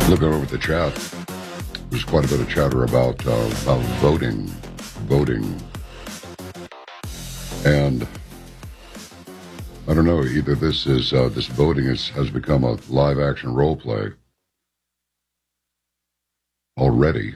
Looking over the chat, there's quite a bit of chatter about voting, and I don't know. Either this voting has become a live action role play already,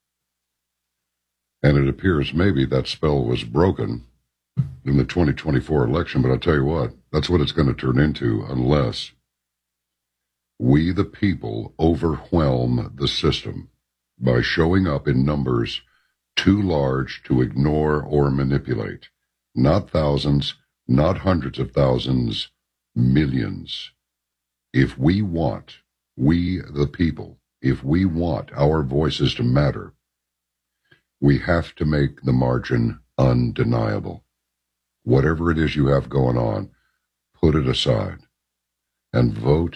and it appears maybe that spell was broken in the 2024 election. But I'll tell you what, that's what it's going to turn into unless we, the people, overwhelm the system by showing up in numbers too large to ignore or manipulate. Not thousands, not hundreds of thousands, millions. If we want, we, the people, if we want our voices to matter, we have to make the margin undeniable. Whatever it is you have going on, put it aside and vote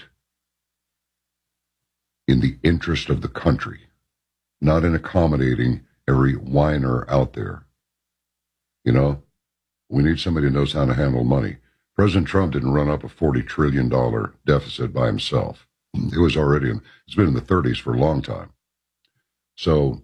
in the interest of the country, not in accommodating every whiner out there. You know, we need somebody who knows how to handle money. President Trump didn't run up a $40 trillion deficit by himself. It was already, it's been in the 30s for a long time. So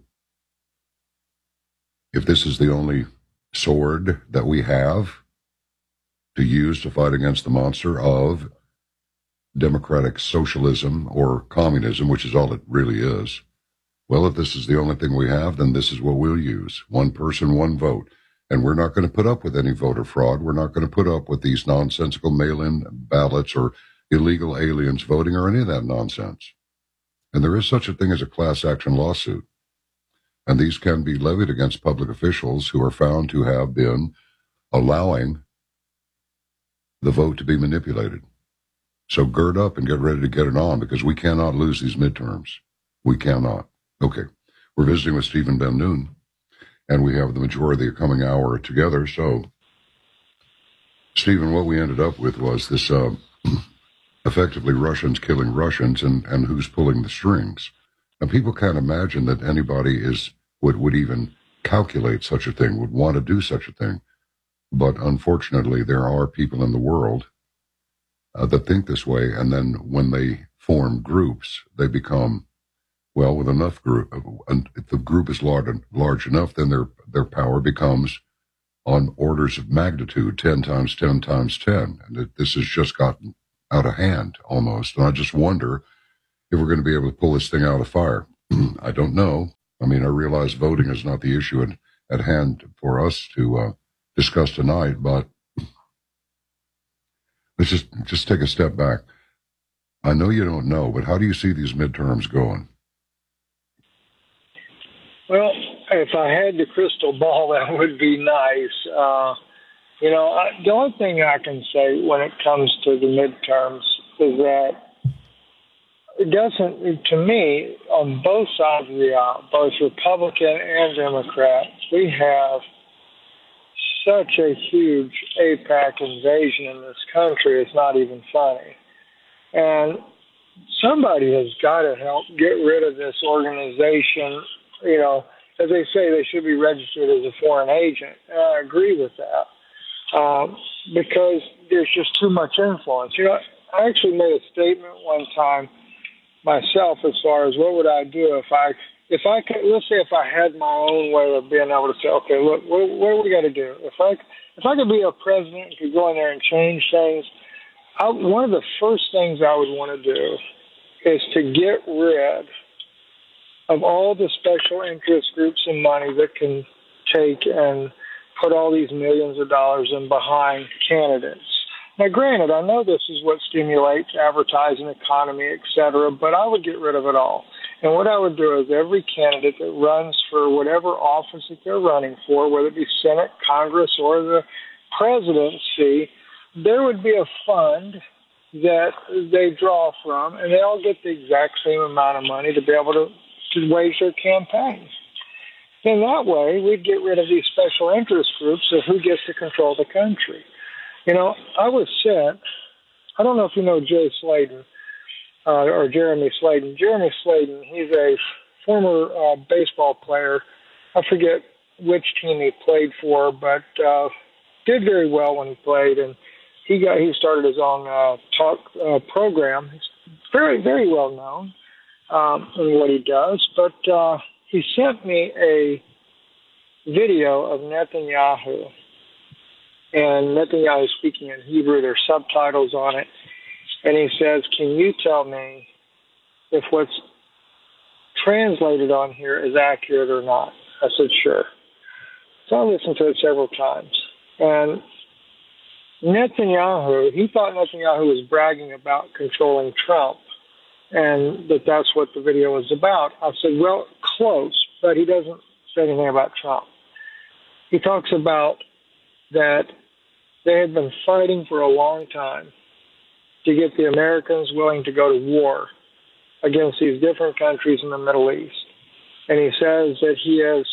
if this is the only sword that we have to use to fight against the monster of democratic socialism or communism, which is all it really is. Well, if this is the only thing we have, then this is what we'll use. One person, one vote. And we're not going to put up with any voter fraud. We're not going to put up with these nonsensical mail-in ballots or illegal aliens voting or any of that nonsense. And there is such a thing as a class action lawsuit. And these can be levied against public officials who are found to have been allowing the vote to be manipulated. So gird up and get ready to get it on, because we cannot lose these midterms. We cannot. Okay. We're visiting with Stephen Ben-Nun, and we have the majority of the coming hour together. So, Stephen, what we ended up with was this effectively Russians killing Russians and who's pulling the strings. And people can't imagine that anybody would even calculate such a thing, would want to do such a thing. But unfortunately, there are people in the world that think this way, and then when they form groups, they become, well, with enough group, and if the group is large enough, then their power becomes on orders of magnitude, 10 times 10 times 10. And this has just gotten out of hand almost. And I just wonder if we're going to be able to pull this thing out of fire. I don't know. I mean, I realize voting is not the issue at hand for us to discuss tonight, but let's just take a step back. I know you don't know, but how do you see these midterms going? Well, if I had the crystal ball, that would be nice. The only thing I can say when it comes to the midterms is that it doesn't, to me, on both sides of the aisle, both Republican and Democrat, we have such a huge AIPAC invasion in this country, it's not even funny. And somebody has got to help get rid of this organization. You know, as they say, they should be registered as a foreign agent. And I agree with that because there's just too much influence. You know, I actually made a statement one time myself as far as what would I do if I could, let's say if I had my own way of being able to say, okay, look, what do we got to do? If I could be a president and could go in there and change things, one of the first things I would want to do is to get rid of all the special interest groups and money that can take and put all these millions of dollars in behind candidates. Now, granted, I know this is what stimulates advertising, economy, et cetera, but I would get rid of it all. And what I would do is every candidate that runs for whatever office that they're running for, whether it be Senate, Congress, or the presidency, there would be a fund that they draw from, and they all get the exact same amount of money to be able to wage their campaign. In that way, we'd get rid of these special interest groups of who gets to control the country. You know, I was sent, I don't know if you know Jay Sladen or Jeremy Sladen. Jeremy Sladen, he's a former baseball player. I forget which team he played for, but did very well when he played. And he started his own talk program. He's very, very well known. in what he does, but he sent me a video of Netanyahu, and Netanyahu is speaking in Hebrew. There's subtitles on it, and he says, "Can you tell me if what's translated on here is accurate or not?" I said, "Sure." So I listened to it several times, and Netanyahu, he thought Netanyahu was bragging about controlling Trump, and that's what the video was about. I said, well, close, but he doesn't say anything about Trump. He talks about that they had been fighting for a long time to get the Americans willing to go to war against these different countries in the Middle East. And he says that he has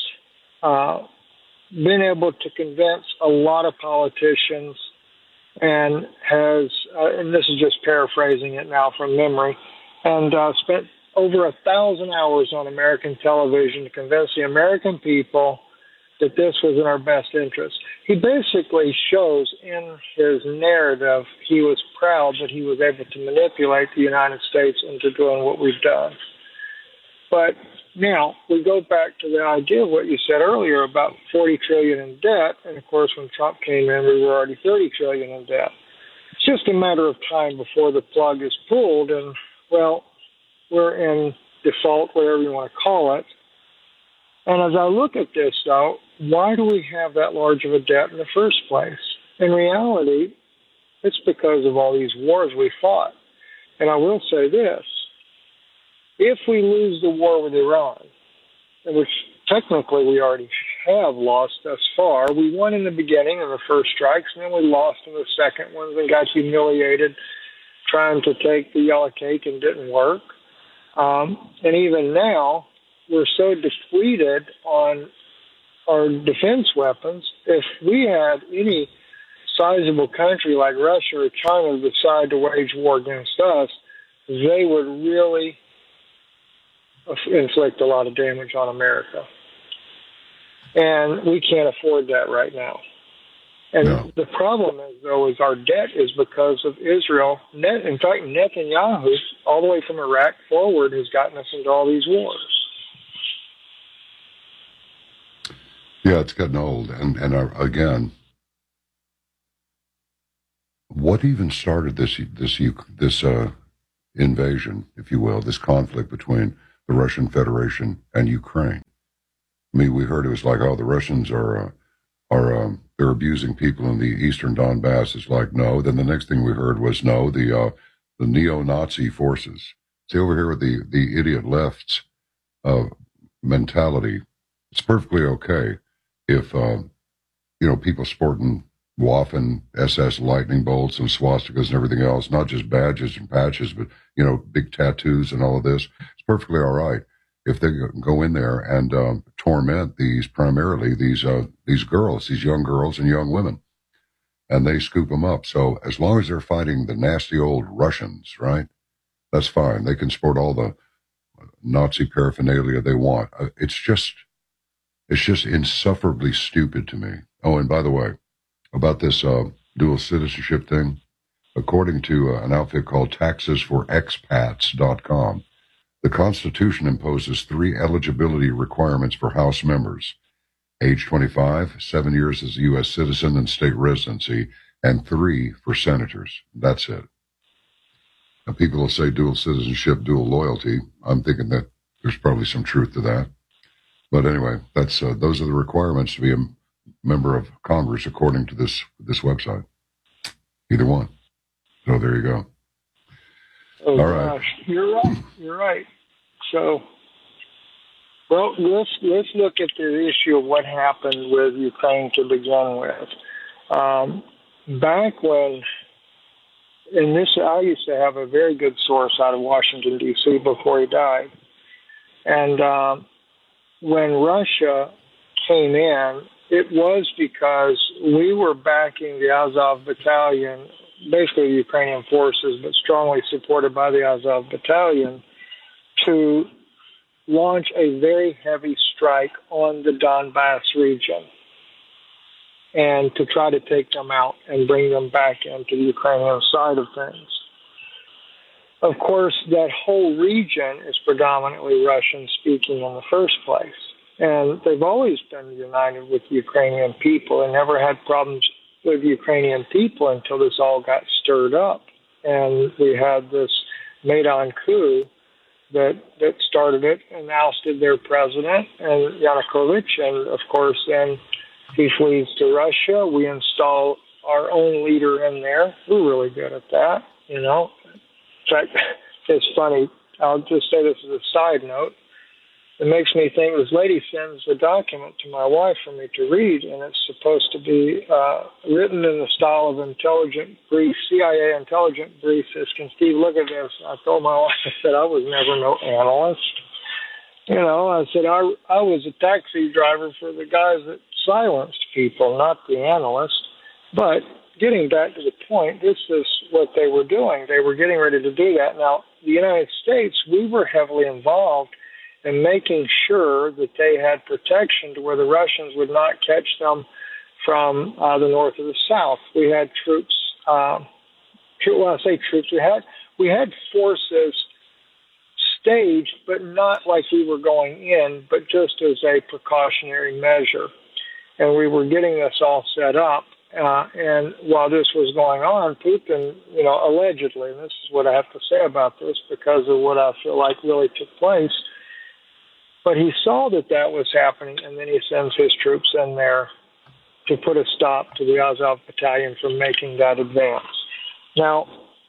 been able to convince a lot of politicians and has, and this is just paraphrasing it now from memory, and spent over 1,000 hours on American television to convince the American people that this was in our best interest. He basically shows in his narrative he was proud that he was able to manipulate the United States into doing what we've done. But now we go back to the idea of what you said earlier about $40 trillion in debt, and of course when Trump came in, we were already $30 trillion in debt. It's just a matter of time before the plug is pulled, and well, we're in default, whatever you want to call it. And as I look at this, though, why do we have that large of a debt in the first place? In reality, it's because of all these wars we fought. And I will say this. If we lose the war with Iran, which technically we already have lost thus far, we won in the beginning of the first strikes, and then we lost in the second ones and got humiliated trying to take the yellow cake and didn't work. And even now, we're so depleted on our defense weapons. If we had any sizable country like Russia or China decide to wage war against us, they would really inflict a lot of damage on America. And we can't afford that right now. And no. The problem is, though, is our debt is because of Israel. In fact, Netanyahu, all the way from Iraq forward, has gotten us into all these wars. Yeah, it's gotten old. And again, what even started this invasion, if you will, this conflict between the Russian Federation and Ukraine? I mean, we heard it was like, oh, the Russians are they're abusing people in the eastern Donbass. It's like, no. Then the next thing we heard was, no, the neo-Nazi forces. See, over here with the idiot left's mentality, it's perfectly okay if, people sporting Waffen SS lightning bolts and swastikas and everything else, not just badges and patches, but, big tattoos and all of this. It's perfectly all right if they go in there and torment these girls, these young girls and young women, and they scoop them up. So as long as they're fighting the nasty old Russians, right, that's fine. They can sport all the Nazi paraphernalia they want. It's just insufferably stupid to me. Oh, and by the way, about this dual citizenship thing, according to an outfit called taxesforexpats.com, the Constitution imposes 3 eligibility requirements for House members: age 25, 7 years as a U.S. citizen and state residency, and 3 for senators. That's it. Now, people will say dual citizenship, dual loyalty. I'm thinking that there's probably some truth to that. But anyway, that's those are the requirements to be a member of Congress according to this website. Either one. So there you go. Oh, all right. Gosh. You're right. So, well, let's look at the issue of what happened with Ukraine to begin with. Back when, I used to have a very good source out of Washington, D.C. before he died. And when Russia came in, it was because we were backing the Azov Battalion, basically Ukrainian forces, but strongly supported by the Azov Battalion, to launch a very heavy strike on the Donbass region and to try to take them out and bring them back into the Ukrainian side of things. of course, that whole region is predominantly Russian-speaking in the first place. And they've always been united with the Ukrainian people and never had problems with Ukrainian people until this all got stirred up. And we had this Maidan coup that started it and ousted their president, and Yanukovych. And, of course, then he flees to Russia. We install our own leader in there. We're really good at that, you know. In fact, it's funny. I'll just say this as a side note. It makes me think this lady sends a document to my wife for me to read, and it's supposed to be written in the style of intelligent brief, CIA intelligent brief. Says, "Can Steve look at this?" I told my wife, I said, I was never no analyst. You know, I said, I was a taxi driver for the guys that silenced people, not the analyst. But getting back to the point, this is what they were doing. They were getting ready to do that. Now, the United States, we were heavily involved in making sure that they had protection to where the Russians would not catch them from the north or the south. We had troops. Well, I say troops. We had forces staged, but not like we were going in, but just as a precautionary measure. And we were getting this all set up. And while this was going on, Putin, you know, allegedly, and this is what I have to say about this because of what I feel like really took place, but he saw that was happening, and then he sends his troops in there to put a stop to the Azov battalion from making that advance. Now,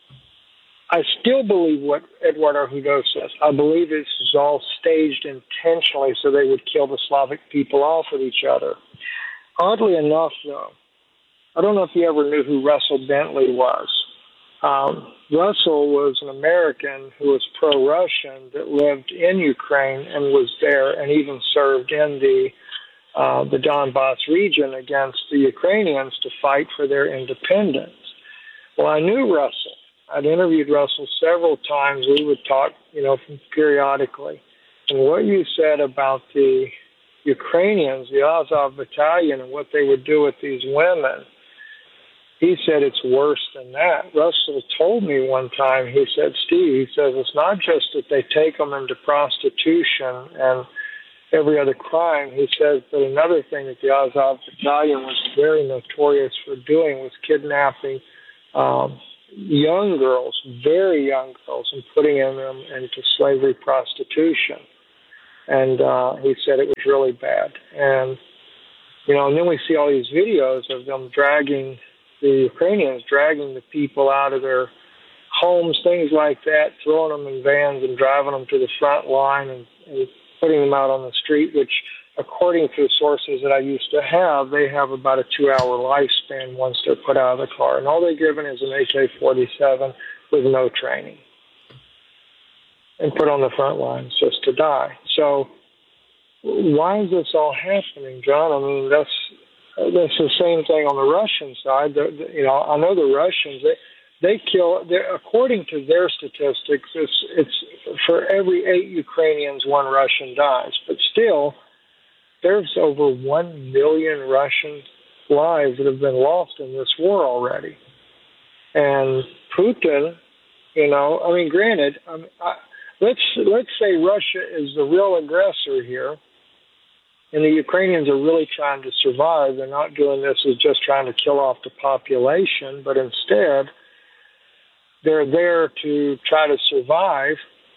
I still believe what Eduardo Hudo says. I believe this is all staged intentionally so they would kill the Slavic people off with each other. Oddly enough, though, I don't know if you ever knew who Russell Bentley was. Russell was an American who was pro-Russian that lived in Ukraine and was there and even served in the Donbass region against the Ukrainians to fight for their independence. Well, I knew Russell. I'd interviewed Russell several times. We would talk, you know, periodically. And what you said about the Ukrainians, the Azov battalion, and what they would do with these women, he said it's worse than that. Russell told me one time, he said, Steve, he says, it's not just that they take them into prostitution and every other crime. He says, but another thing that the Azov battalion was very notorious for doing was kidnapping young girls, very young girls, and putting them into slavery prostitution. And he said it was really bad. And, you know, and then we see all these videos of them the Ukrainians dragging the people out of their homes, things like that, throwing them in vans and driving them to the front line and putting them out on the street, which, according to sources that I used to have, they have about a 2-hour lifespan once they're put out of the car. And all they're given is an AK-47 with no training and put on the front lines just to die. So why is this all happening, John? I mean, that's the same thing on the Russian side. You know, I know the Russians, they kill, according to their statistics, it's for every 8 Ukrainians, 1 Russian dies. But still, there's over 1 million Russian lives that have been lost in this war already. And Putin, you know, I mean, granted, let's say Russia is the real aggressor here, and the Ukrainians are really trying to survive. They're not doing this as just trying to kill off the population, but instead they're there to try to survive.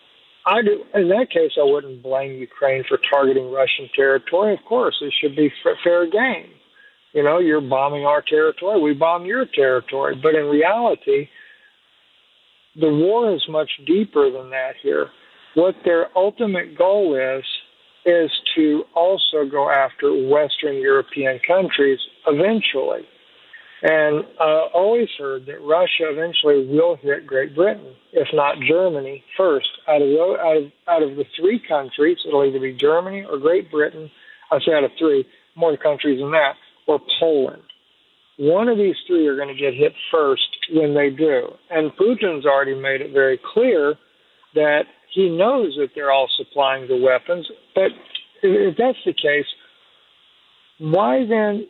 In that case, I wouldn't blame Ukraine for targeting Russian territory. Of course, it should be fair game. You know, you're bombing our territory, we bomb your territory. But in reality, the war is much deeper than that here. What their ultimate goal is to also go after Western European countries eventually. And I always heard that Russia eventually will hit Great Britain, if not Germany, first. Out of the 3 countries, it'll either be Germany or Great Britain. I say out of 3, more countries than that, or Poland. One of these 3 are going to get hit first when they do. And Putin's already made it very clear that he knows that they're all supplying the weapons. But if that's the case, why then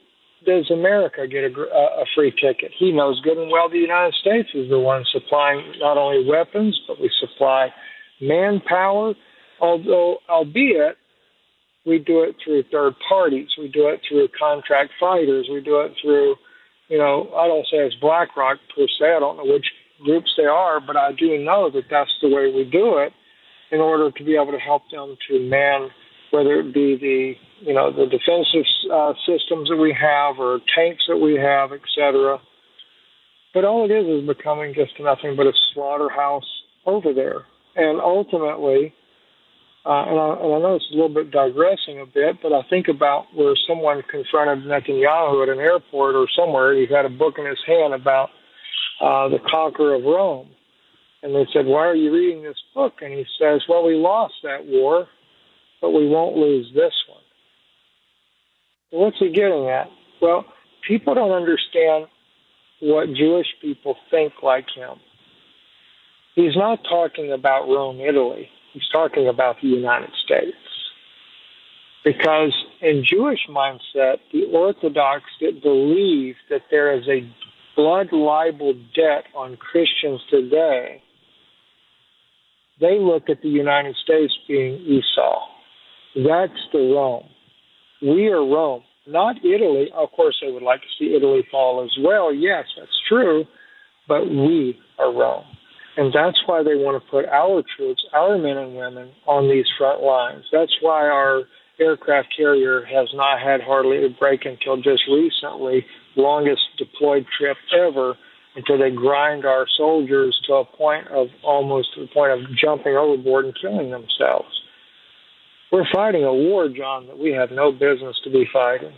does America get a free ticket? He knows good and well the United States is the one supplying not only weapons, but we supply manpower, albeit we do it through third parties. We do it through contract fighters. We do it through, I don't say it's BlackRock per se. I don't know which groups they are, but I do know that that's the way we do it in order to be able to help them to man, whether it be the defensive systems that we have or tanks that we have, etc. But all it is becoming just nothing but a slaughterhouse over there. And ultimately, and I know it's a little bit digressing a bit, but I think about where someone confronted Netanyahu at an airport or somewhere. He had a book in his hand about the conqueror of Rome. And they said, why are you reading this book? And he says, well, we lost that war, but we won't lose this one. So what's he getting at? Well, people don't understand what Jewish people think like him. He's not talking about Rome, Italy. He's talking about the United States. Because in Jewish mindset, the Orthodox that believe that there is a blood libel debt on Christians today, they look at the United States being Esau. That's the Rome. We are Rome, not Italy. Of course, they would like to see Italy fall as well. Yes, that's true. But we are Rome. And that's why they want to put our troops, our men and women, on these front lines. That's why our aircraft carrier has not had hardly a break until just recently, longest deployed trip ever, until they grind our soldiers to a point of jumping overboard and killing themselves. We're fighting a war, John, that we have no business to be fighting.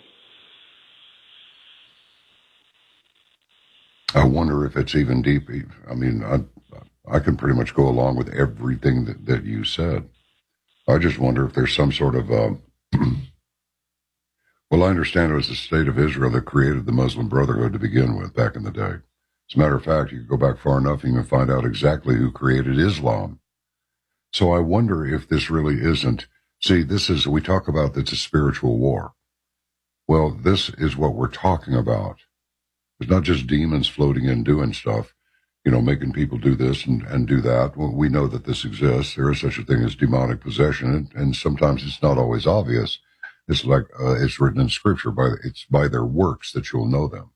I wonder if it's even deep. I mean, I can pretty much go along with everything that you said. I just wonder if there's some sort of, well, I understand it was the state of Israel that created the Muslim Brotherhood to begin with back in the day. As a matter of fact, you can go back far enough and you can find out exactly who created Islam. So I wonder if this really isn't, we talk about that's a spiritual war. Well, this is what we're talking about. It's not just demons floating in doing stuff, making people do this and do that. Well, we know that this exists. There is such a thing as demonic possession, and sometimes it's not always obvious. It's like it's written in Scripture, it's by their works that you'll know them.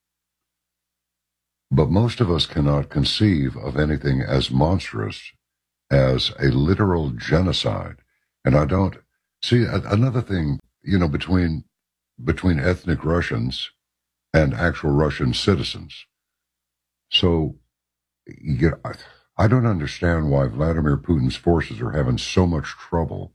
But most of us cannot conceive of anything as monstrous as a literal genocide. And I don't see another thing, between ethnic Russians and actual Russian citizens. So I don't understand why Vladimir Putin's forces are having so much trouble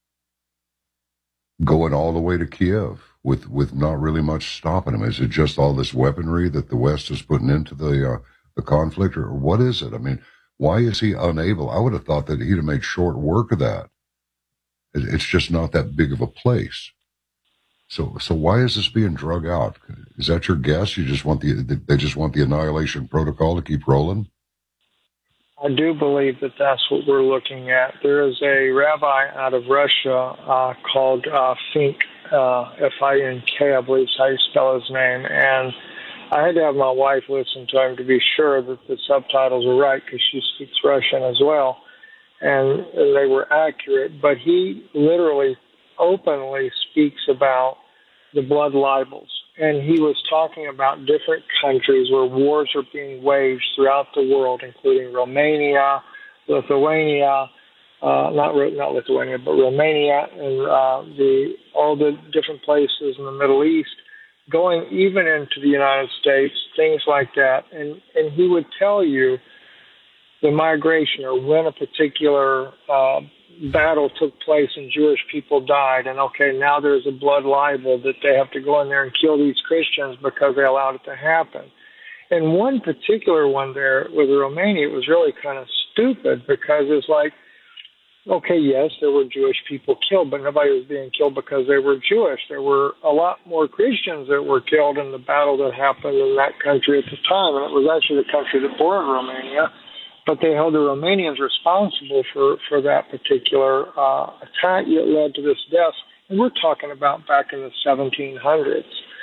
going all the way to Kiev with not really much stopping him. Is it just all this weaponry that the West is putting into the conflict, or what is it? I mean, why is he unable? I would have thought that he'd have made short work of that. It's just not that big of a place. So why is this being drug out? Is that your guess? They just want the annihilation protocol to keep rolling? I do believe that that's what we're looking at. There is a rabbi out of Russia called Fink, F-I-N-K, I believe is how you spell his name. And I had to have my wife listen to him to be sure that the subtitles were right, because she speaks Russian as well. And they were accurate. But he literally openly speaks about the blood libels. And he was talking about different countries where wars are being waged throughout the world, including Romania, Lithuania, not Lithuania, but Romania, and all the different places in the Middle East, going even into the United States, things like that. And he would tell you the migration, or when a particular battle took place and Jewish people died, and okay, now there's a blood libel that they have to go in there and kill these Christians because they allowed it to happen. And one particular one there with Romania, it was really kind of stupid, because it's like, okay, yes, there were Jewish people killed, but nobody was being killed because they were Jewish. There were a lot more Christians that were killed in the battle that happened in that country at the time, and it was actually the country that bordered Romania. But they held the Romanians responsible for that particular attack that led to this death. And we're talking about back in the 1700s.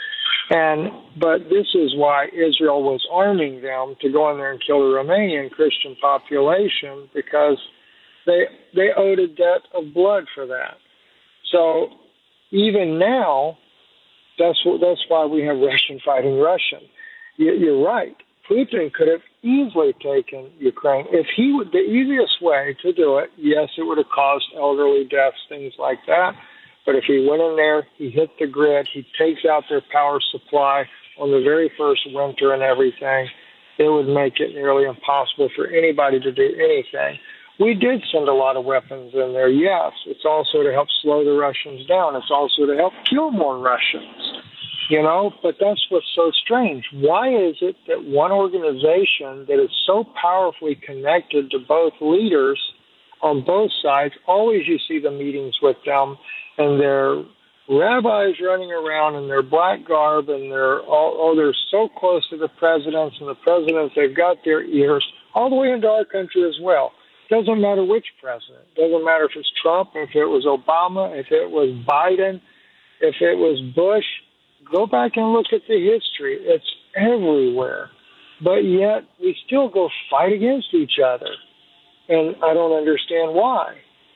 But this is why Israel was arming them to go in there and kill the Romanian Christian population, because they owed a debt of blood for that. So even now, that's why we have Russian fighting Russian. You're right. Putin could have easily taken Ukraine. If he would, the easiest way to do it, yes, it would have caused elderly deaths, things like that. But if he went in there, he hit the grid, he takes out their power supply on the very first winter and everything, it would make it nearly impossible for anybody to do anything. We did send a lot of weapons in there, yes. It's also to help slow the Russians down. It's also to help kill more Russians, but that's what's so strange. Why is it that one organization that is so powerfully connected to both leaders on both sides, always you see the meetings with them, and their rabbis running around in their black garb, and they're so close to the presidents, and the presidents, they've got their ears all the way into our country as well. Doesn't matter which president. Doesn't matter if it's Trump, if it was Obama, if it was Biden, if it was Bush. Go back and look at the history. It's everywhere. But yet we still go fight against each other. And I don't understand why.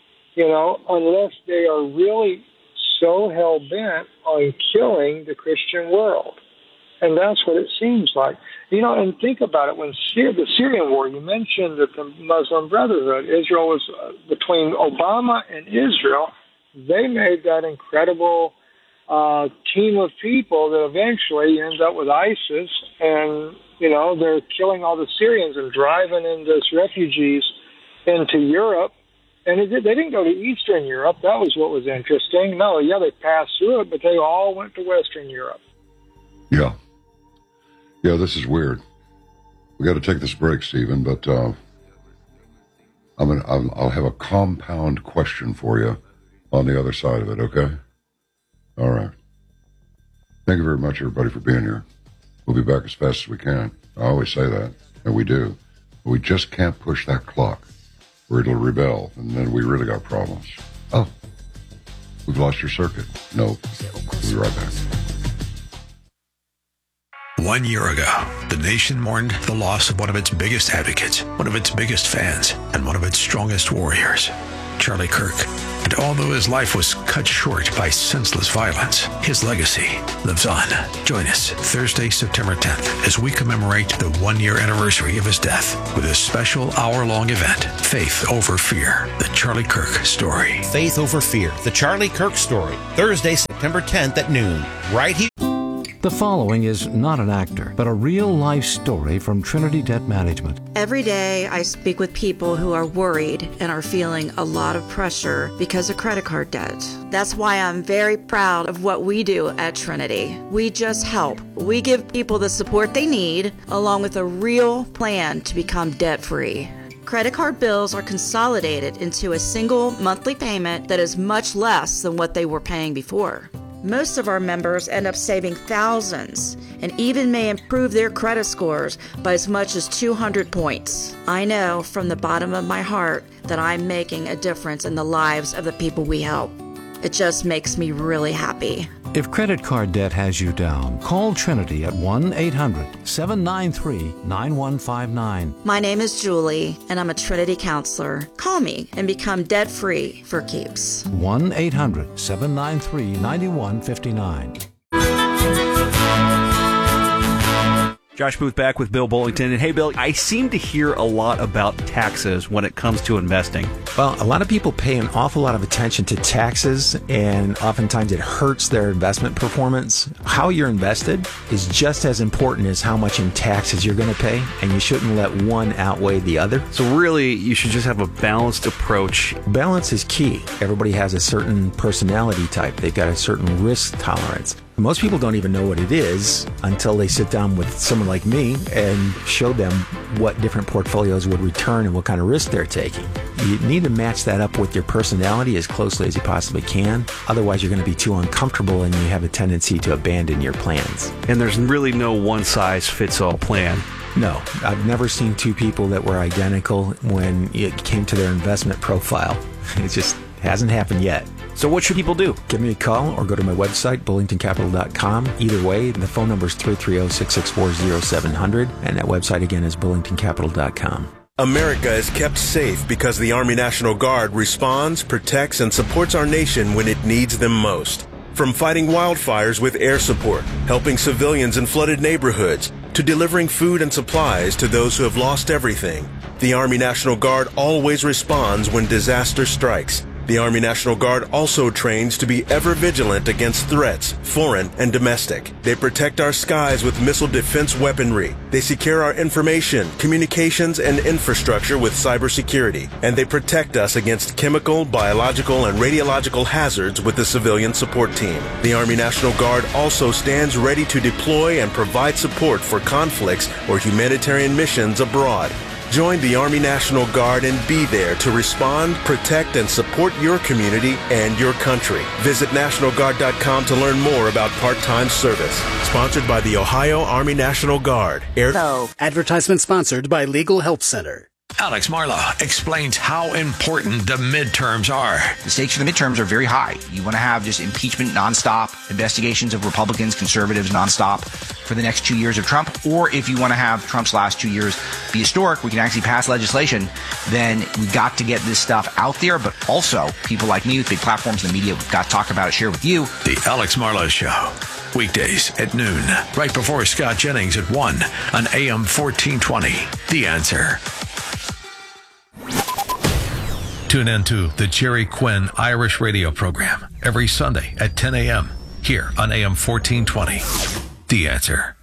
Unless they are really so hell-bent on killing the Christian world. And that's what it seems like. And think about it. When the Syrian war, you mentioned that the Muslim Brotherhood, Israel was between Obama and Israel, they made that incredible team of people that eventually ends up with ISIS. And, they're killing all the Syrians and driving in those refugees into Europe. And they didn't go to Eastern Europe. That was what was interesting. No, they passed through it, but they all went to Western Europe. Yeah. Yeah, this is weird. We got to take this break, Stephen, but I'll have a compound question for you on the other side of it, okay? All right. Thank you very much, everybody, for being here. We'll be back as fast as we can. I always say that, and we do. But we just can't push that clock, or it'll rebel, and then we really got problems. Oh, we've lost your circuit. No, we'll be right back. 1 year ago, the nation mourned the loss of one of its biggest advocates, one of its biggest fans, and one of its strongest warriors, Charlie Kirk. And although his life was cut short by senseless violence, his legacy lives on. Join us Thursday, September 10th, as we commemorate the 1 year anniversary of his death with a special hour-long event, Faith Over Fear, the Charlie Kirk Story. Faith Over Fear, the Charlie Kirk Story, Thursday, September 10th at noon, right here. The following is not an actor, but a real-life story from Trinity Debt Management. Every day, I speak with people who are worried and are feeling a lot of pressure because of credit card debt. That's why I'm very proud of what we do at Trinity. We just help. We give people the support they need, along with a real plan to become debt-free. Credit card bills are consolidated into a single monthly payment that is much less than what they were paying before. Most of our members end up saving thousands and even may improve their credit scores by as much as 200 points. I know from the bottom of my heart that I'm making a difference in the lives of the people we help. It just makes me really happy. If credit card debt has you down, call Trinity at 1-800-793-9159. My name is Julie, and I'm a Trinity counselor. Call me and become debt-free for keeps. 1-800-793-9159. Josh Booth back with Bill Bullington. And hey, Bill, I seem to hear a lot about taxes when it comes to investing. Well, a lot of people pay an awful lot of attention to taxes, and oftentimes it hurts their investment performance. How you're invested is just as important as how much in taxes you're going to pay, and you shouldn't let one outweigh the other. So really, you should just have a balanced approach. Balance is key. Everybody has a certain personality type. They've got a certain risk tolerance. Most people don't even know what it is until they sit down with someone like me and show them what different portfolios would return and what kind of risk they're taking. You need to match that up with your personality as closely as you possibly can. Otherwise, you're going to be too uncomfortable and you have a tendency to abandon your plans. And there's really no one-size-fits-all plan. No, I've never seen two people that were identical when it came to their investment profile. It just hasn't happened yet. So what should people do? Give me a call or go to my website, bullingtoncapital.com. Either way, the phone number is 330-664-0700, and that website again is bullingtoncapital.com. America is kept safe because the Army National Guard responds, protects, and supports our nation when it needs them most. From fighting wildfires with air support, helping civilians in flooded neighborhoods, to delivering food and supplies to those who have lost everything, the Army National Guard always responds when disaster strikes. The Army National Guard also trains to be ever vigilant against threats, foreign and domestic. They protect our skies with missile defense weaponry. They secure our information, communications, and infrastructure with cybersecurity. And they protect us against chemical, biological, and radiological hazards with the civilian support team. The Army National Guard also stands ready to deploy and provide support for conflicts or humanitarian missions abroad. Join the Army National Guard and be there to respond, protect, and support your community and your country. Visit NationalGuard.com to learn more about part-time service. Sponsored by the Ohio Army National Guard. Advertisement sponsored by Legal Help Center. Alex Marlow explains how important the midterms are. The stakes for the midterms are very high. You want to have just impeachment nonstop, investigations of Republicans, conservatives nonstop for the next 2 years of Trump. Or if you want to have Trump's last 2 years be historic, we can actually pass legislation, then we've got to get this stuff out there. But also, people like me with big platforms in the media, we've got to talk about it, share with you. The Alex Marlow Show. Weekdays at noon, right before Scott Jennings at 1 on AM 1420. The Answer. Tune in to the Jerry Quinn Irish radio program every Sunday at 10 a.m. here on AM 1420. The Answer.